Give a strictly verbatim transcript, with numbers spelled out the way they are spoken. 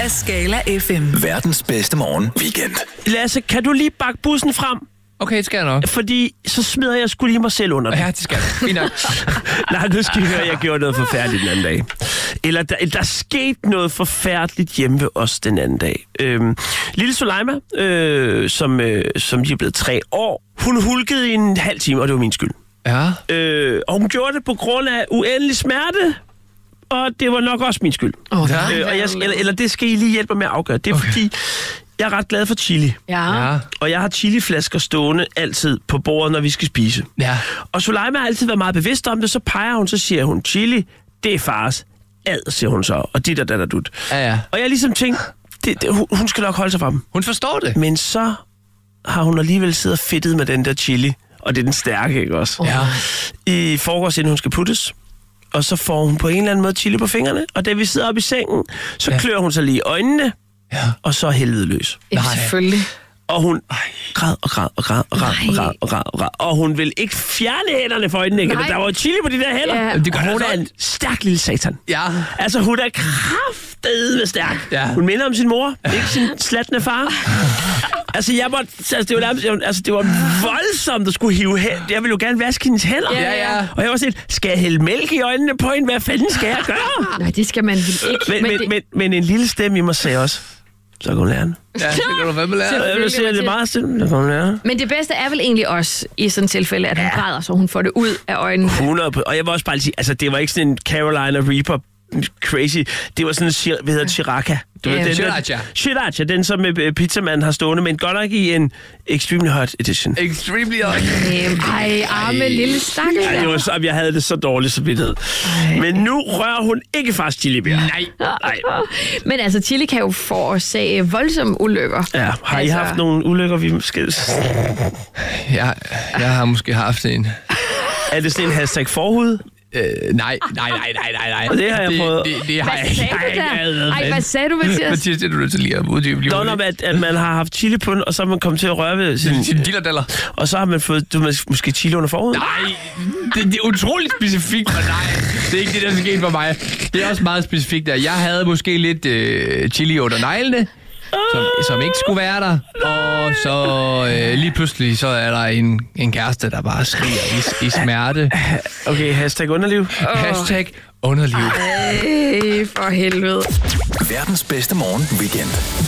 af Scala F M. Verdens bedste morgen weekend. Lasse, kan du lige bakke bussen frem? Okay, det skal jeg nok. Fordi så smider jeg sgu lige mig selv under den. Ja, det skal jeg. Fint nok. Nej, nu skal I høre, jeg gjorde noget forfærdeligt den anden dag. Eller der, der skete noget forfærdeligt hjemme ved os den anden dag. Øhm, Lille Soleima, øh, som, øh, som lige er blevet tre år, hun hulkede i en halv time, og det var min skyld. Ja. Øh, og hun gjorde det på grund af uendelig smerte, og det var nok også min skyld. Oh, Ja. Øh, og jeg, eller, eller det skal I lige hjælpe mig med at afgøre. Det er okay. Fordi, jeg er ret glad for chili. Ja. Ja. Og jeg har chiliflasker stående altid på bordet, når vi skal spise. Ja. Og Soleima har altid været meget bevidst om det, så peger hun, så siger hun, chili, det er fars. Ad, siger hun så, og dit og dat og dut. Ja, ja. Og jeg har ligesom tænkt, det, det, hun, hun skal nok holde sig fra dem. Hun forstår det. Men så har hun alligevel siddet og fedtet med den der chili, og det er den stærke, ikke også? Ja. I forgårs, inden hun skal puttes. Og så får hun på en eller anden måde chili på fingrene, og da vi sidder oppe i sengen, så Ja. klør hun sig lige i øjnene, Ja. og så er helvede løs. Ja, Nej. selvfølgelig. Og hun græd og græd og græd og græd og græd og græd og græd. Og hun vil ikke fjerne hænderne for øjnene. Nej. Der var chili på de der hænder. Ja. Det gør Og det hun altså er en stærk lille satan. Ja. Altså, hun er kraftedeme stærk. Ja. Hun minder om sin mor, ikke sin slatne far. Altså, jeg måtte, altså, det var nærmest, altså, det var voldsomt at skulle hive hen. Jeg ville jo gerne vaske hendes hænder. Ja, ja. Og jeg var sådan, skal jeg hælde mælk i øjnene på hende? Hvad fanden skal jeg gøre? Nej, det skal man vel ikke. Men, men, det... men, men en lille stemme i mig sagde også, så kan hun lære den. Ja, det kan du fandme lære. Jeg vil sige, at det er meget stille, så kan hun lære den. Men det bedste er vel egentlig også i sådan et tilfælde, at hun ja. græder, så hun får det ud af øjnene. hundrede på. Og jeg vil også bare lige sige, altså det var ikke sådan en Carolina Reaper crazy. Det var sådan en, shir- hvad hedder det, Shiraka. Du Ja, ved, den, Sriracha. den, Sriracha, den som uh, pizzamanden har stående, men godt nok i en extremely hot edition. Extremely hot. Øhm, ej, arme lille stakkel. Ej, det var så, jeg havde det så dårligt så vidt. Men nu rører hun ikke fast chili mere. Nej. Nej. Men altså, chili kan jo forårsage voldsomme ulykker. Ja, har I Altså- haft nogle ulykker, vi måske... Jeg, jeg har måske haft en... Er det sådan en hashtag forhud? Øh, nej, nej, nej, nej, nej, nej. Og det har jeg det, prøvet. Det, det har Hvad jeg sagde ikke. du der? Ej, hvad sagde du, Mathias? Mathias, det er du nødt til lige at uddybe. lige Nå, hurtigt. når, at, at man har haft chili på den, og så er man kommet til at røre ved sin... Sin dillerdaller. Og så har man fået du, måske chili under forhuden? Nej, det, det er utroligt specifikt, men nej, det er ikke det, der skete for mig. Det er også meget specifikt, at jeg havde måske lidt øh, chili under neglene, som, som ikke skulle være der, og så øh, lige pludselig, så er der en, en kæreste, der bare skriger i, i smerte. Okay, hashtag underliv. Hashtag underliv. Ej, for helvede. Verdens bedste morgen weekend.